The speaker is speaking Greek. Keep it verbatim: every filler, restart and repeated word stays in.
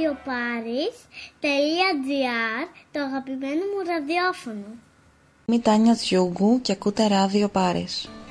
ραδιοπάρις τελεία τζι άρ, το αγαπημένο μου ραδιόφωνο. Είμαι η Τάνια Διούγκου και ακούτε Ράδιο Πάρις.